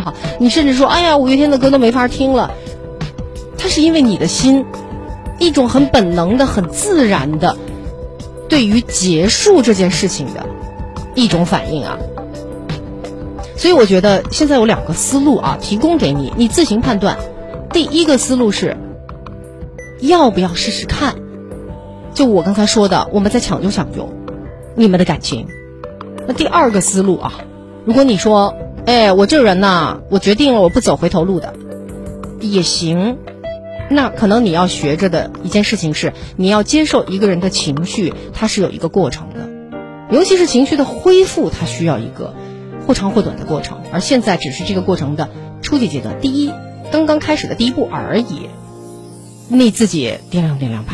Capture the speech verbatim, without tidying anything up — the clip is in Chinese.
好，你甚至说哎呀五月天的歌都没法听了，它是因为你的心一种很本能的很自然的对于结束这件事情的一种反应啊。所以我觉得现在有两个思路啊，提供给你，你自行判断。第一个思路是要不要试试看，就我刚才说的，我们再抢救抢救你们的感情。那第二个思路啊，如果你说哎我这人呐，我决定了我不走回头路的也行，那可能你要学着的一件事情是，你要接受一个人的情绪它是有一个过程的，尤其是情绪的恢复，它需要一个或长或短的过程，而现在只是这个过程的初级阶段，第一刚刚开始的第一步而已，你自己掂量掂量吧。